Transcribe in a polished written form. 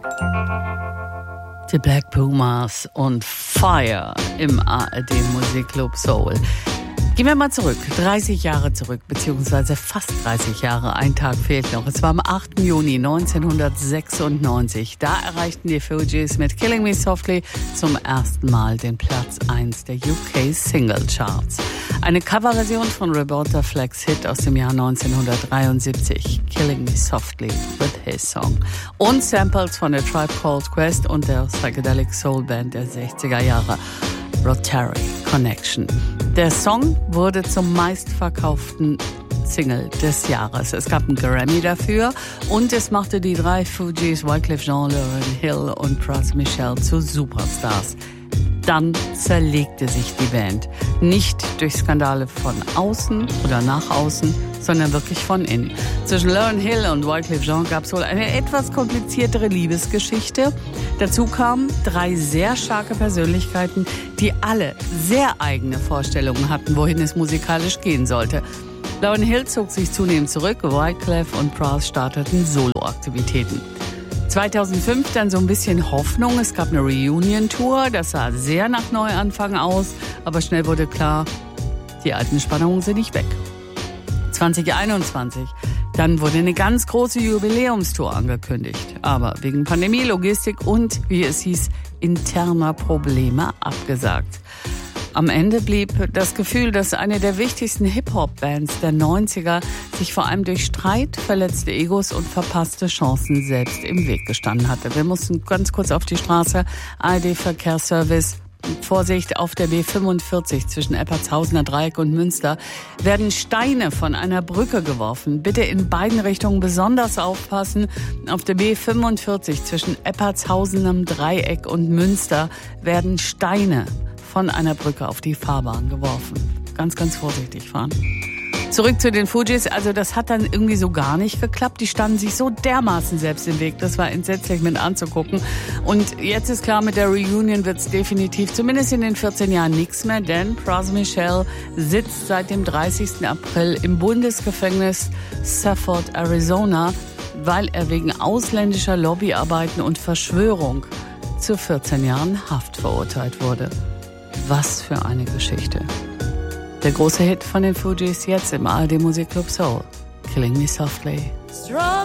Die Black Pumas und Fire im ARD Musikclub Soul. Gehen wir mal zurück, 30 Jahre zurück, beziehungsweise fast 30 Jahre, ein Tag fehlt noch. Es war am 8. Juni 1996. Da erreichten die Fugees mit Killing Me Softly zum ersten Mal den Platz 1 der UK Single Charts. Eine Coverversion von Roberta Flack's Hit aus dem Jahr 1973, Killing Me Softly with His Song. Und Samples von der Tribe Called Quest und der Psychedelic Soul Band der 60er Jahre, Rotary Connection. Der Song wurde zum meistverkauften Single des Jahres. Es gab einen Grammy dafür und es machte die drei Fugees, Wyclef Jean, Lauryn Hill und Pras Michel zu Superstars. Dann zerlegte sich die Band. Nicht durch Skandale von außen oder nach außen, sondern wirklich von innen. Zwischen Lauryn Hill und Wyclef Jean gab es wohl eine etwas kompliziertere Liebesgeschichte. Dazu kamen drei sehr starke Persönlichkeiten, die alle sehr eigene Vorstellungen hatten, wohin es musikalisch gehen sollte. Lauryn Hill zog sich zunehmend zurück, Wyclef und Pras starteten Soloaktivitäten. 2005 dann so ein bisschen Hoffnung. Es gab eine Reunion-Tour, das sah sehr nach Neuanfang aus, aber schnell wurde klar, die alten Spannungen sind nicht weg. 2021, dann wurde eine ganz große Jubiläumstour angekündigt, aber wegen Pandemie, Logistik und, wie es hieß, interner Probleme abgesagt. Am Ende blieb das Gefühl, dass eine der wichtigsten Hip-Hop-Bands der 90er sich vor allem durch Streit, verletzte Egos und verpasste Chancen selbst im Weg gestanden hatte. Wir mussten ganz kurz auf die Straße, ARD-Verkehrsservice. Vorsicht, auf der B45 zwischen Eppertshausener Dreieck und Münster werden Steine von einer Brücke geworfen. Bitte in beiden Richtungen besonders aufpassen. Auf der B45 zwischen Eppertshausenem Dreieck und Münster werden Steine von einer Brücke auf die Fahrbahn geworfen. Ganz, ganz vorsichtig fahren. Zurück zu den Fugees, also das hat dann irgendwie so gar nicht geklappt. Die standen sich so dermaßen selbst im Weg, das war entsetzlich mit anzugucken. Und jetzt ist klar, mit der Reunion wird es definitiv, zumindest in den 14 Jahren, nichts mehr, denn Pras Michel sitzt seit dem 30. April im Bundesgefängnis Safford, Arizona, weil er wegen ausländischer Lobbyarbeiten und Verschwörung zu 14 Jahren Haft verurteilt wurde. Was für eine Geschichte. Der große Hit von den Fugees jetzt im ARD Musikclub Soul. Killing Me Softly.